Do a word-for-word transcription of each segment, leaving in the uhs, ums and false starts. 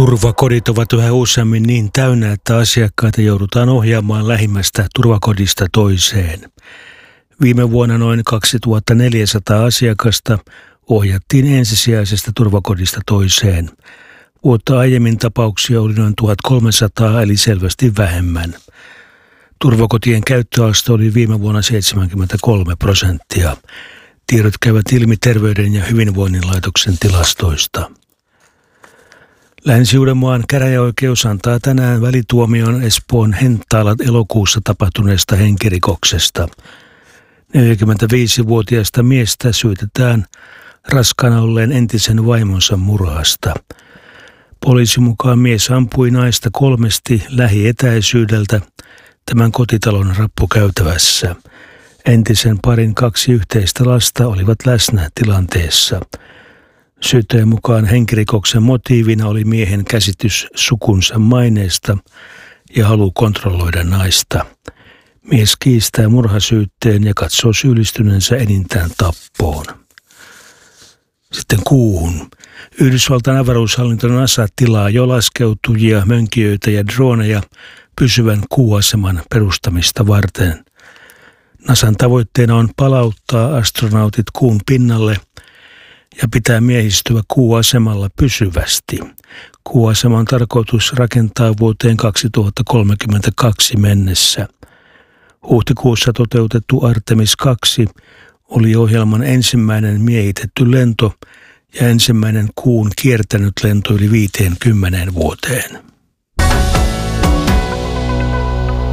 Turvakodit ovat yhä useammin niin täynnä, että asiakkaita joudutaan ohjaamaan lähimmästä turvakodista toiseen. Viime vuonna noin kaksituhattaneljäsataa asiakasta ohjattiin ensisijaisesta turvakodista toiseen. Vuotta aiemmin tapauksia oli noin tuhatkolmesataa, eli selvästi vähemmän. Turvakotien käyttöaste oli viime vuonna seitsemänkymmentäkolme prosenttia. Tiedot käyvät ilmi Terveyden ja hyvinvoinnin laitoksen tilastoista. Länsi-Uudenmaan käräjäoikeus antaa tänään välituomion Espoon Henttaalat elokuussa tapahtuneesta henkirikoksesta. neljäkymmentäviisivuotiaasta miestä syytetään raskaana olleen entisen vaimonsa murhasta. Poliisin mukaan mies ampui naista kolmesti lähietäisyydeltä tämän kotitalon rappukäytävässä. Entisen parin kaksi yhteistä lasta olivat läsnä tilanteessa. Syyttäjän mukaan henkirikoksen motiivina oli miehen käsitys sukunsa maineesta ja halu kontrolloida naista. Mies kiistää murhasyytteen ja katsoo syyllistyneensä enintään tappoon. Sitten kuuhun. Yhdysvaltain avaruushallinto NASA tilaa jo laskeutujia, mönkijöitä ja droneja pysyvän kuuaseman perustamista varten. NASAn tavoitteena on palauttaa astronautit kuun pinnalle ja pitää miehistöä kuuasemalla pysyvästi. Kuuasema on tarkoitus rakentaa vuoteen kaksituhattakolmekymmentäkaksi mennessä. Huhtikuussa toteutettu Artemis kaksi oli ohjelman ensimmäinen miehitetty lento ja ensimmäinen kuun kiertänyt lento yli viiteenkymmeneen vuoteen.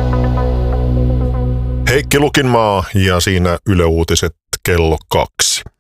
Heikki Lukinmaa ja siinä Yle Uutiset kello kaksi.